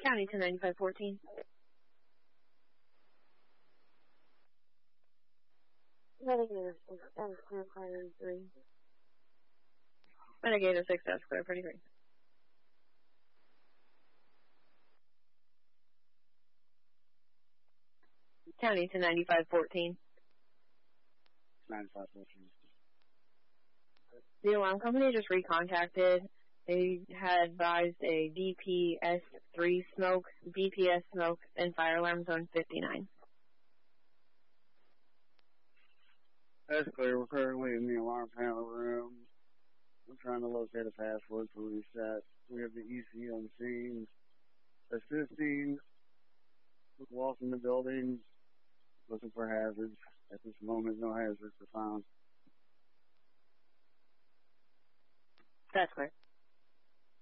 County 109514. Mitigator 6, that's clear, priority 3. Mitigator 6, that's clear, pretty great. County 109514. 9514. The alarm company just recontacted. They had advised a BPS-3 smoke, BPS smoke, and fire alarm zone 59. That's clear. We're currently in the alarm panel room. We're trying to locate a password for reset. We have the EC on scene assisting with walls in the building, looking for hazards. At this moment, no hazards are found. That's clear.